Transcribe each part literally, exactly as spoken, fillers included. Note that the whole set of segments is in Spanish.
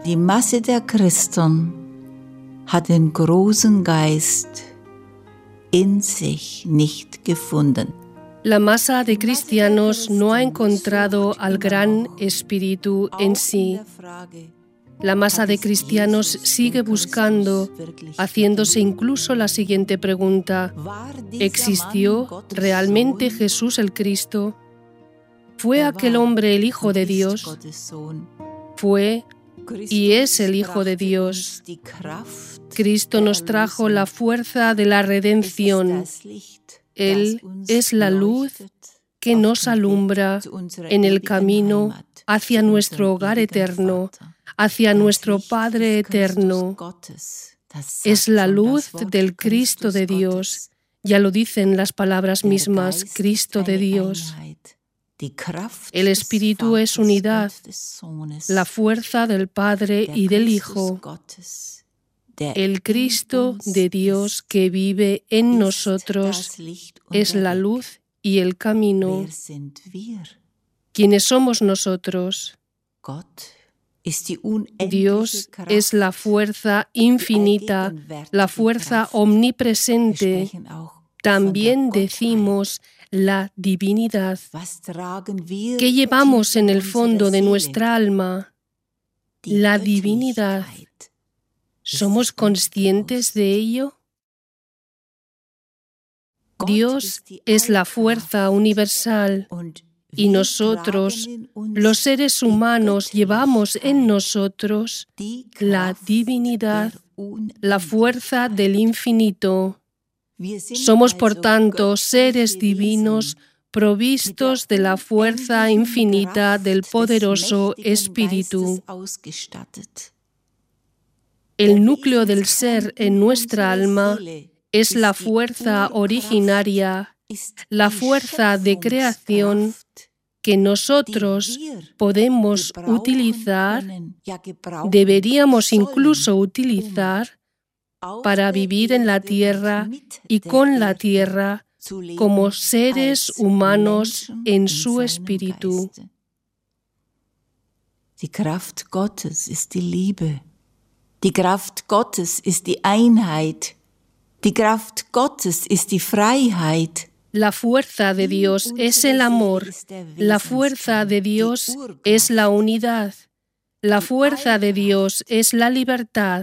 Die Masse der Christen hat den großen Geist in sich nicht gefunden. La masa de cristianos no ha encontrado al gran espíritu en sí. La masa de cristianos sigue buscando, haciéndose incluso la siguiente pregunta: ¿existió realmente Jesús el Cristo? ¿Fue aquel hombre el Hijo de Dios? Fue y es el Hijo de Dios. Cristo nos trajo la fuerza de la redención. Él es la luz que nos alumbra en el camino hacia nuestro hogar eterno, hacia nuestro Padre eterno. Es la luz del Cristo de Dios. Ya lo dicen las palabras mismas, Cristo de Dios. El Espíritu es unidad, la fuerza del Padre y del Hijo. El Cristo de Dios que vive en nosotros es la luz y el camino. ¿Quiénes somos nosotros? Dios es la fuerza infinita, la fuerza omnipresente. También decimos la divinidad. ¿Qué llevamos en el fondo de nuestra alma? La divinidad. ¿Somos conscientes de ello? Dios es la fuerza universal y nosotros, los seres humanos, llevamos en nosotros la divinidad, la fuerza del infinito. Somos, por tanto, seres divinos provistos de la fuerza infinita del poderoso Espíritu. El núcleo del ser en nuestra alma es la fuerza originaria, la fuerza de creación que nosotros podemos utilizar, deberíamos incluso utilizar para vivir en la tierra y con la tierra como seres humanos en su espíritu. Die Kraft Gottes ist die Liebe. Die Kraft Gottes ist die Einheit. Die Kraft Gottes ist die Freiheit. La fuerza de Dios es el amor. La fuerza de Dios es la unidad. La fuerza de Dios es la libertad.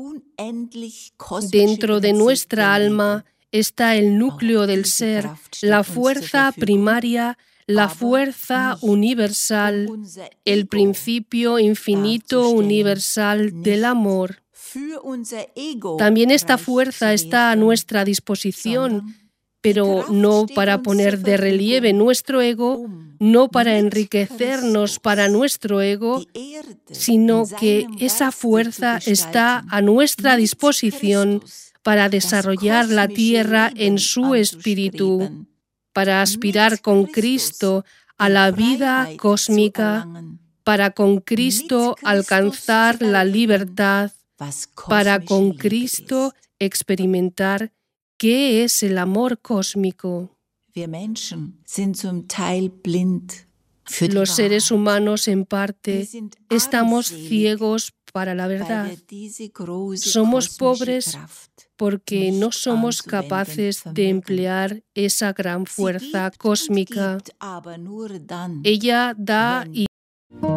Dentro de nuestra alma está el núcleo del ser, la fuerza primaria, la fuerza universal, el principio infinito universal del amor. También esta fuerza está a nuestra disposición, pero no para poner de relieve nuestro ego, no para enriquecernos para nuestro ego, sino que esa fuerza está a nuestra disposición para desarrollar la tierra en su espíritu, para aspirar con Cristo a la vida cósmica, para con Cristo alcanzar la libertad, para con Cristo experimentar qué es el amor cósmico. Los seres humanos, en parte, estamos ciegos para la verdad. Somos pobres porque no somos capaces de emplear esa gran fuerza cósmica. Ella da y